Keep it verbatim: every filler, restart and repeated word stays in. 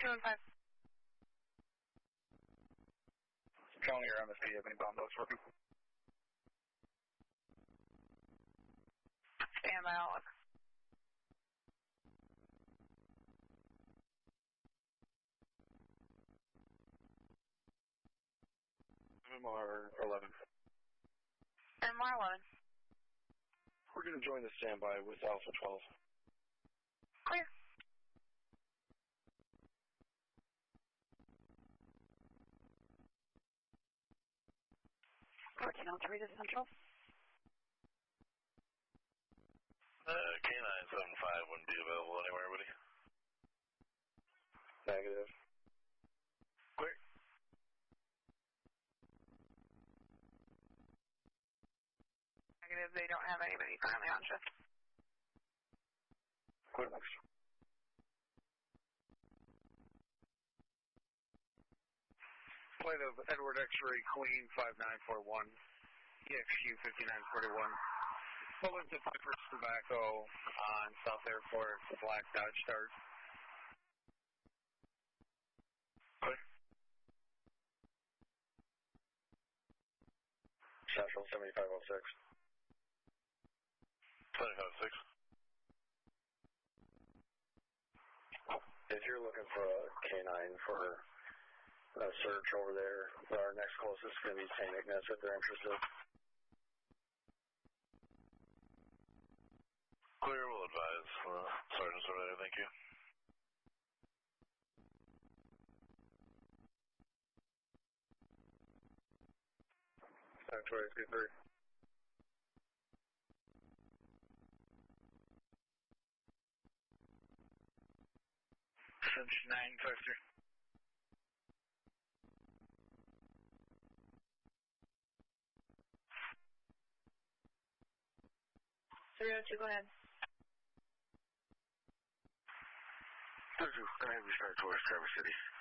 two one five. County or M S P, have any bomb dogs working? Stand by, I'll look. M R eleven. M R eleven. We're going to join the standby with Alpha twelve. Clear. fourteen oh three to Central. Uh, K nine seven five wouldn't be available anywhere, would he? Negative. Clear. Negative, they don't have anybody currently on shift. Clear next. Flight of Edward X-Ray Queen five nine four one, E X Q fifty-nine forty-one. Pull into Piper's Tobacco on South Airport, Black Dodge Start. Clear. Central seventy-five oh six. seventy-five oh six. If you're looking for a K nine for a search over there, our next closest is going to be Saint Ignace if they're interested. Clear, we'll advise. Uh, Sergeant Surveyor, thank you. Sanctuary two three. Cinch nine five three. three oh two, go ahead. Go ahead, we start towards Traverse City.